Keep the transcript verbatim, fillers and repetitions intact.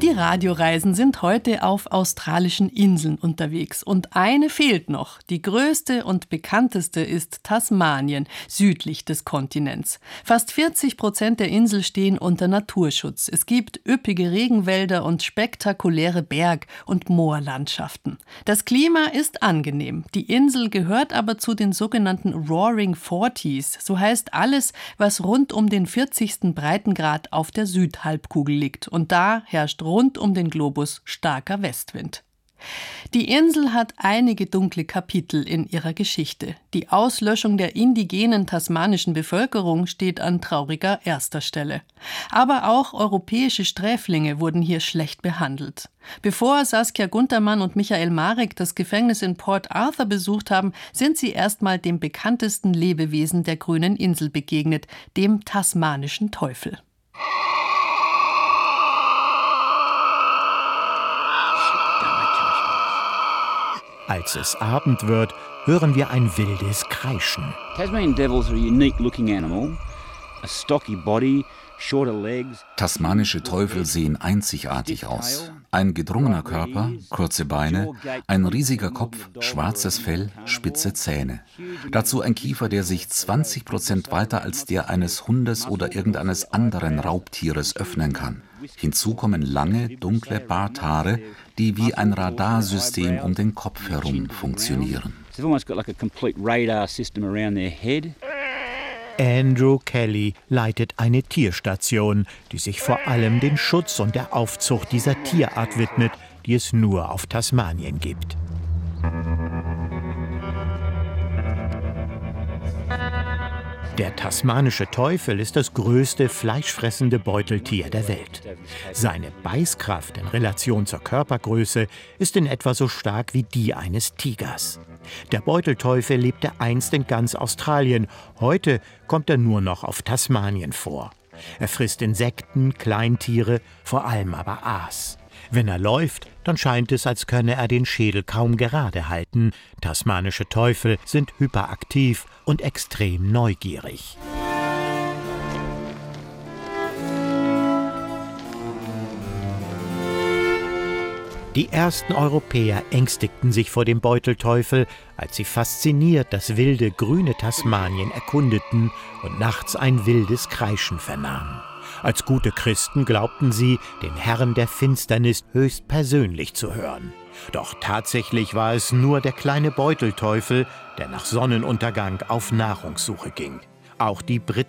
Die Radioreisen sind heute auf australischen Inseln unterwegs. Und eine fehlt noch. Die größte und bekannteste ist Tasmanien, südlich des Kontinents. Fast vierzig Prozent der Insel stehen unter Naturschutz. Es gibt üppige Regenwälder und spektakuläre Berg- und Moorlandschaften. Das Klima ist angenehm. Die Insel gehört aber zu den sogenannten Roaring Forties. So heißt alles, was rund um den vierzigsten Breitengrad auf der Südhalbkugel liegt. Und da herrscht rund um den Globus starker Westwind. Die Insel hat einige dunkle Kapitel in ihrer Geschichte. Die Auslöschung der indigenen tasmanischen Bevölkerung steht an trauriger erster Stelle. Aber auch europäische Sträflinge wurden hier schlecht behandelt. Bevor Saskia Guntermann und Michael Marek das Gefängnis in Port Arthur besucht haben, sind sie erstmal dem bekanntesten Lebewesen der grünen Insel begegnet, dem tasmanischen Teufel. Als es Abend wird, hören wir ein wildes Kreischen. Tasmanian devils are a unique-looking animal. A stocky body, shorter legs. Tasmanische Teufel sehen einzigartig aus. Ein gedrungener Körper, kurze Beine, ein riesiger Kopf, schwarzes Fell, spitze Zähne. Dazu ein Kiefer, der sich zwanzig Prozent weiter als der eines Hundes oder irgendeines anderen Raubtieres öffnen kann. Hinzu kommen lange, dunkle Barthaare, die wie ein Radarsystem um den Kopf herum funktionieren. Andrew Kelly leitet eine Tierstation, die sich vor allem den Schutz und der Aufzucht dieser Tierart widmet, die es nur auf Tasmanien gibt. Der tasmanische Teufel ist das größte fleischfressende Beuteltier der Welt. Seine Beißkraft in Relation zur Körpergröße ist in etwa so stark wie die eines Tigers. Der Beutelteufel lebte einst in ganz Australien, heute kommt er nur noch auf Tasmanien vor. Er frisst Insekten, Kleintiere, vor allem aber Aas. Wenn er läuft, dann scheint es, als könne er den Schädel kaum gerade halten. Tasmanische Teufel sind hyperaktiv und extrem neugierig. Die ersten Europäer ängstigten sich vor dem Beutelteufel, als sie fasziniert das wilde, grüne Tasmanien erkundeten und nachts ein wildes Kreischen vernahmen. Als gute Christen glaubten sie, den Herrn der Finsternis höchstpersönlich zu hören. Doch tatsächlich war es nur der kleine Beutelteufel, der nach Sonnenuntergang auf Nahrungssuche ging. Auch die britische